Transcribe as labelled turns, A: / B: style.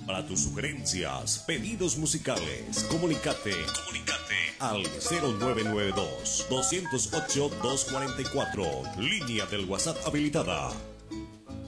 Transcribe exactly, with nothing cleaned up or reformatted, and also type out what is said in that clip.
A: Para tus sugerencias, pedidos musicales, comunicate, comunicate al cero nueve nueve dos, dos cero ocho, dos cuatro cuatro, línea del WhatsApp habilitada.